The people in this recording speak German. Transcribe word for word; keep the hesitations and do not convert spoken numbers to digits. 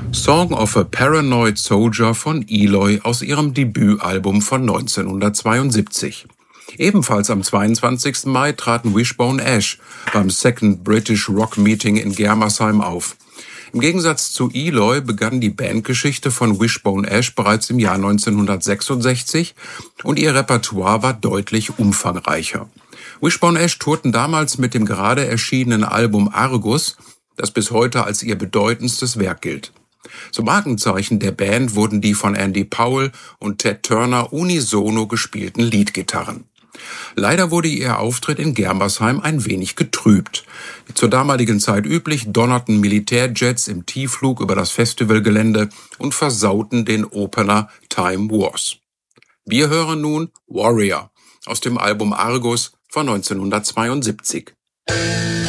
Song of a Paranoid Soldier von Eloy aus ihrem Debütalbum von neunzehnhundertzweiundsiebzig. Ebenfalls am zweiundzwanzigsten Mai traten Wishbone Ash beim Second British Rock Meeting in Germersheim auf. Im Gegensatz zu Eloy begann die Bandgeschichte von Wishbone Ash bereits im Jahr neunzehnhundertsechsundsechzig und ihr Repertoire war deutlich umfangreicher. Wishbone Ash tourten damals mit dem gerade erschienenen Album Argus, das bis heute als ihr bedeutendstes Werk gilt. Zum Markenzeichen der Band wurden die von Andy Powell und Ted Turner unisono gespielten Leadgitarren. Leider wurde ihr Auftritt in Germersheim ein wenig getrübt. Wie zur damaligen Zeit üblich donnerten Militärjets im Tiefflug über das Festivalgelände und versauten den Opener Time Wars. Wir hören nun Warrior aus dem Album Argus von neunzehnhundertzweiundsiebzig.